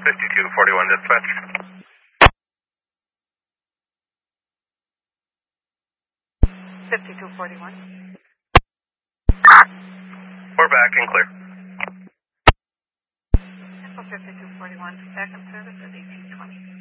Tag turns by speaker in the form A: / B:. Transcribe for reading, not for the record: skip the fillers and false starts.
A: 5241 dispatch.
B: 5241.
A: We're back and clear.
B: Info 5241, back in service at 1820.